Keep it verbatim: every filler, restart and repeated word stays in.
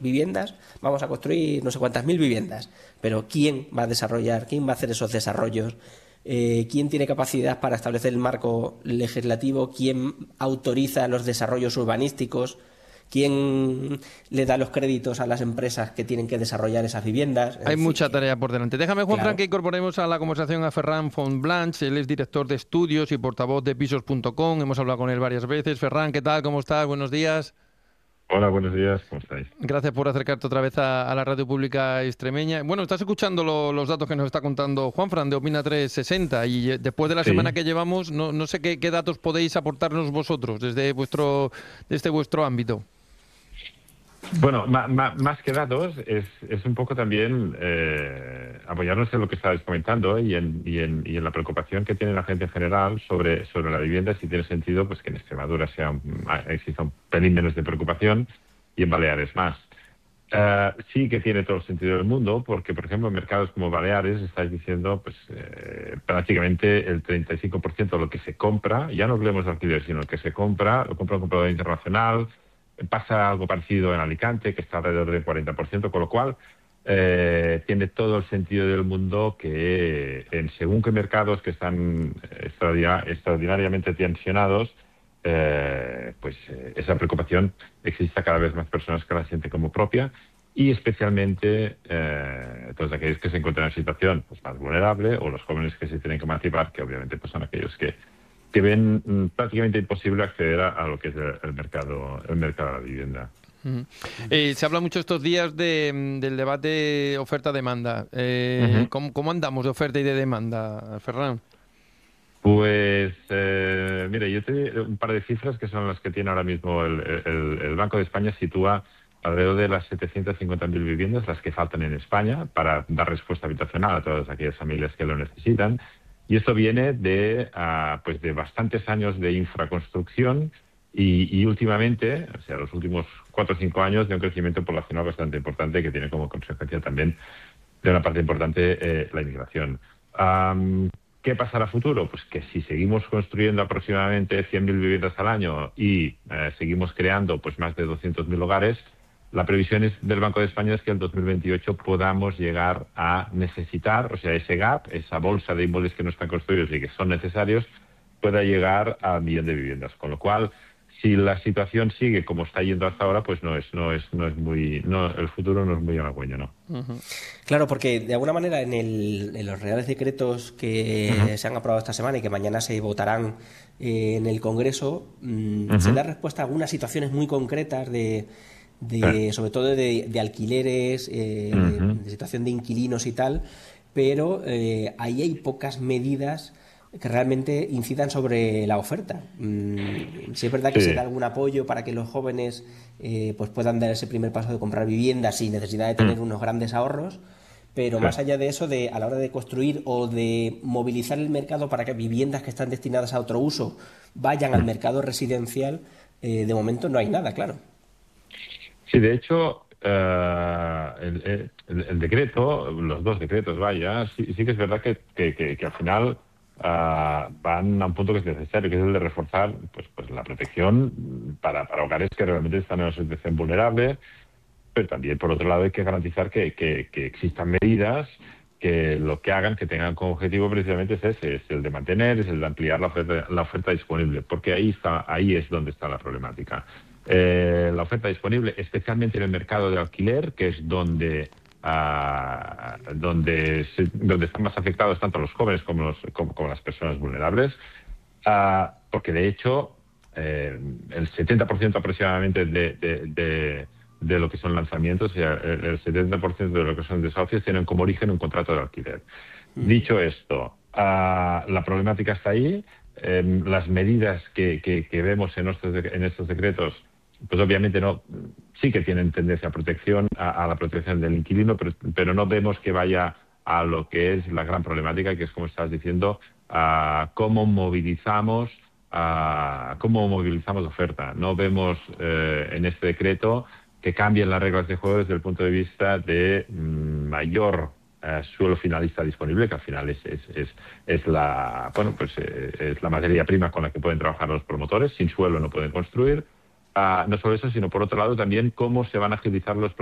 viviendas, vamos a construir no sé cuántas mil viviendas, pero ¿quién va a desarrollar, quién va a hacer esos desarrollos? Eh, ¿Quién tiene capacidad para establecer el marco legislativo? ¿Quién autoriza los desarrollos urbanísticos? ¿Quién le da los créditos a las empresas que tienen que desarrollar esas viviendas? Es Hay decir, mucha que, tarea por delante. Déjame, Juanfran, claro. que incorporemos a la conversación a Ferran Fontblanch. Él es director de estudios y portavoz de pisos punto com. Hemos hablado con él varias veces. Ferran, ¿qué tal? ¿Cómo estás? Buenos días. Hola, buenos días, ¿cómo estáis? Gracias por acercarte otra vez a, a la radio pública extremeña. Bueno, estás escuchando lo- los datos que nos está contando Juanfran de Opina trescientos sesenta y eh, después de la Sí. semana que llevamos, no, no sé qué, qué datos podéis aportarnos vosotros desde vuestro, desde vuestro ámbito. Bueno, ma- ma- más que datos, es, es un poco también eh, apoyarnos en lo que estabais comentando y en, y, en, y en la preocupación que tiene la gente en general sobre, sobre la vivienda, si tiene sentido pues que en Extremadura sea un- exista un pelín menos de preocupación y en Baleares más. Eh, sí que tiene todo el sentido del mundo, porque, por ejemplo, en mercados como Baleares estáis diciendo pues eh, prácticamente el treinta y cinco por ciento de lo que se compra, ya no hablemos de alquiler, sino lo que se compra, lo compra un comprador internacional. Pasa algo parecido en Alicante, que está alrededor del cuarenta por ciento, con lo cual eh, tiene todo el sentido del mundo que en según qué mercados que están extraordina- extraordinariamente tensionados, eh, pues eh, esa preocupación exista cada vez más personas que la sienten como propia y especialmente eh, todos aquellos que se encuentran en situación pues, más vulnerable o los jóvenes que se tienen que emancipar, que obviamente pues, son aquellos que que ven mm, prácticamente imposible acceder a, a lo que es el, el mercado el mercado de la vivienda. Ujú. Eh, se habla mucho estos días de, mm, del debate oferta-demanda. Eh, Ujú. ¿cómo, cómo andamos de oferta y de demanda, Ferran? Pues, eh, mire, yo te doy un par de cifras que son las que tiene ahora mismo el, el- el Banco de España. Sitúa alrededor de las setecientas cincuenta mil viviendas, las que faltan en España, para dar respuesta habitacional a todas aquellas familias que lo necesitan. Y esto viene de, ah, pues de bastantes años de infraconstrucción y, y últimamente, o sea, los últimos cuatro o cinco años, de un crecimiento poblacional bastante importante que tiene como consecuencia también de una parte importante eh, la inmigración. Am, ¿Qué pasará a futuro? Pues que si seguimos construyendo aproximadamente cien mil viviendas al año y eh, seguimos creando pues más de doscientos mil hogares, la previsión es, del Banco de España es que en dos mil veintiocho podamos llegar a necesitar, o sea, ese gap, esa bolsa de inmuebles que no están construidos y que son necesarios, pueda llegar a un millón de viviendas. Con lo cual, si la situación sigue como está yendo hasta ahora, pues no es, no es, no es muy, no, el futuro no es muy halagüeño, ¿no? Ujú. Claro, porque de alguna manera en, el, en los reales decretos que Ujú. se han aprobado esta semana y que mañana se votarán eh, en el Congreso, mmm, se Ujú. da respuesta a algunas situaciones muy concretas de, Sí. de sobre todo de, de alquileres, eh, de, Ujú. de situación de inquilinos y tal, pero eh, ahí hay pocas medidas que realmente incidan sobre la oferta. Mm, sí es verdad que se da Sí. algún apoyo para que los jóvenes eh, pues puedan dar ese primer paso de comprar vivienda sin necesidad de Mm. tener unos grandes ahorros, pero Sí. más allá de eso, de a la hora de construir o de movilizar el mercado para que viviendas que están destinadas a otro uso vayan al Mm. mercado residencial, eh, de momento no hay nada, claro. Sí, de hecho, eh, el, el- el decreto, los dos decretos, vaya, sí, sí que es verdad que, que- que- que al final ah, van a un punto que es necesario, que es el de reforzar pues, pues la protección para, para hogares que realmente están en una situación vulnerable, pero también, por otro lado, hay que garantizar que, que- que existan medidas que lo que hagan, que tengan como objetivo precisamente es ese, es el de mantener, es el de ampliar la oferta, la oferta disponible, porque ahí está, ahí es donde está la problemática. Eh, la oferta disponible, especialmente en el mercado de alquiler, que es donde ah, donde, se- donde están más afectados tanto los jóvenes como, los, como, como las personas vulnerables, ah, porque de hecho eh, el setenta por ciento aproximadamente de, de, de, de lo que son lanzamientos, o sea, el, el setenta por ciento de lo que son desahucios tienen como origen un contrato de alquiler. Dicho esto, ah, la problemática está ahí. Eh, las medidas que, que, que vemos en estos, en estos decretos, pues obviamente no, sí que tienen tendencia a protección, a, a la protección del inquilino, pero, pero no vemos que vaya a lo que es la gran problemática, que es, como estás diciendo, a cómo movilizamos a cómo movilizamos oferta. No vemos eh, en este decreto que cambien las reglas de juego desde el punto de vista de mm, mayor eh, suelo finalista disponible, que al final es, es, es, es la bueno pues eh, es la materia prima con la que pueden trabajar los promotores. Sin suelo no pueden construir. Ah, no solo eso, sino por otro lado también cómo se van a agilizar los